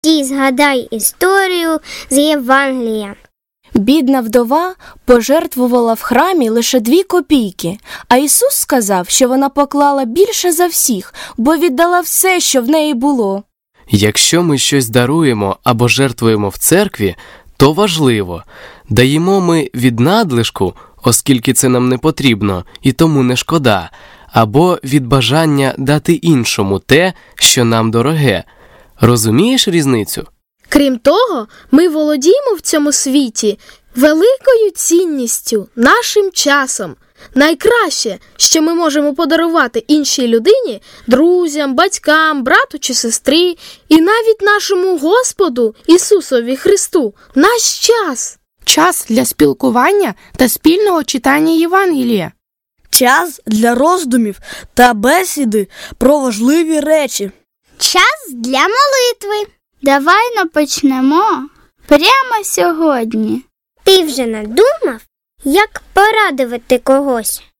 Ти згадай історію з Євангелія. Бідна вдова пожертвувала в храмі лише 2 копійки, а Ісус сказав, що вона поклала більше за всіх, бо віддала все, що в неї було. Якщо ми щось даруємо або жертвуємо в церкві, то важливо. Даємо ми від надлишку, оскільки це нам не потрібно і тому не шкода, або від бажання дати іншому те, що нам дороге. Розумієш різницю? Крім того, ми володіємо в цьому світі великою цінністю, нашим часом. Найкраще, що ми можемо подарувати іншій людині, друзям, батькам, брату чи сестрі, і навіть нашому Господу Ісусові Христу – наш час. Час для спілкування та спільного читання Євангелія. Час для роздумів та бесіди про важливі речі. Час для молитви. Давай почнемо прямо сьогодні. Ти вже надумав, як порадувати когось?